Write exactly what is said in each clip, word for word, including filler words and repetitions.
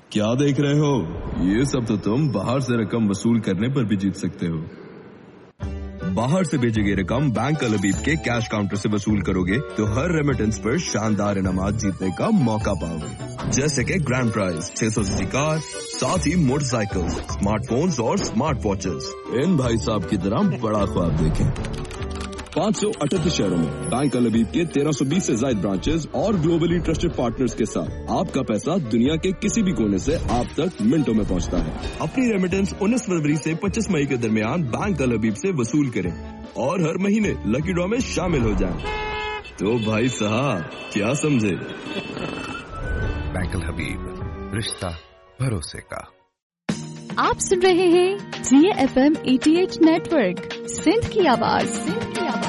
क्या देख रहे हो? ये सब तो तुम बाहर से रकम वसूल करने पर भी जीत सकते हो। बाहर से भेजी गई रकम बैंक अल हबीब के कैश काउंटर से वसूल करोगे तो हर रेमिटेंस पर शानदार इनामात जीतने का मौका पाओगे, जैसे कि ग्रैंड प्राइज छह सौ सीसी कार, साथ ही मोटरसाइकिल, स्मार्टफोन्स और स्मार्ट वॉचेस। इन भाई साहब की तरह बड़ा ख्वाब देखें। पाँच सौ अठहत्तर शहरों में बैंक अल हबीब के तेरह सौ बीस से ज्यादा ब्रांचेस और ग्लोबली ट्रस्टेड पार्टनर्स के साथ आपका पैसा दुनिया के किसी भी कोने से आप तक मिनटों में पहुंचता है। अपनी रेमिटेंस उन्नीस फरवरी से पच्चीस मई के दरमियान बैंक अल हबीब से वसूल करें और हर महीने लकी ड्रॉ में शामिल हो जाएं। तो भाई साहब क्या समझे? बैंक अल हबीब, रिश्ता भरोसे का। आप सुन रहे हैं जी एफ एम अठासी नेटवर्क, सिंध की आवाज, सिंध की आवाज।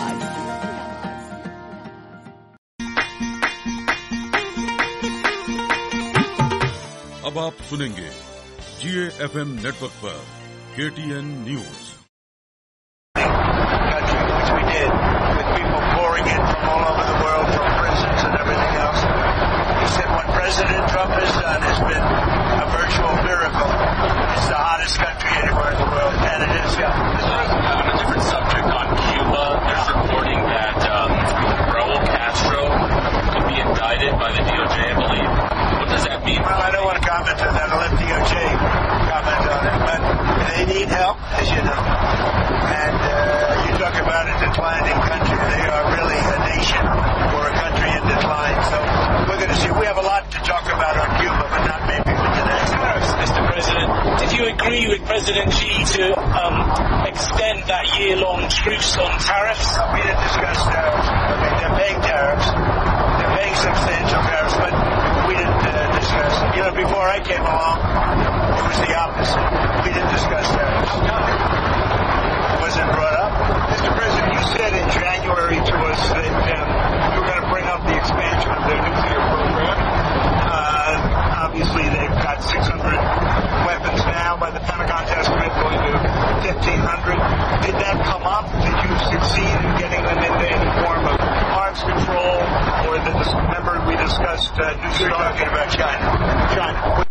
अब आप सुनेंगे जी एफ एम नेटवर्क पर के T N news. President Trump has done has been a virtual miracle. It's the hottest country anywhere in the world, and it is. Yeah. On a different subject, on Cuba, there's reporting that um, Raul Castro could be indicted by the D O J, I believe. What does that mean? Well, I don't want to comment on that. I'll let D O J comment on it. But they need help, as you know. And uh, you talk about a declining country. They are really a nation or a country in decline. So we're going to see. We have a lot to talk about on Cuba, but not maybe with the next tariffs. Mister President, did you agree with President Xi to um, extend that year-long truce on tariffs? No, we didn't discuss tariffs. I mean, they're paying tariffs. They're paying substantial tariffs, but we didn't uh, discuss. You know, before I came along, it was the opposite. We didn't discuss tariffs. It wasn't brought up. Mister President, you said in January to us that um, you were going to bring up the expansion of their nuclear program. Uh, obviously, they've got six hundred weapons now. By the Pentagon's estimate, going to fifteen hundred. Did that come up? Did you succeed in getting them into any form of arms control? Or the, remember we discussed uh, nuclear? You're talking about China. China.